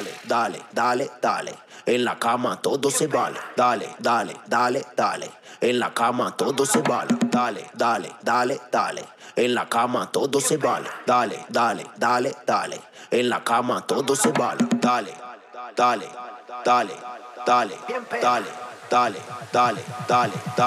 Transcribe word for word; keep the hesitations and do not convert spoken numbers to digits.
dale, dale, dale, dale. En la cama todo se vale. Dale, dale, dale, dale. En la cama todo se vale. Dale, dale, dale, dale. En la cama todo se vale. Dale, dale, dale, dale. En la cama todo se vale. Dale, dale, dale, dale, dale, dale, dale, dale, dale.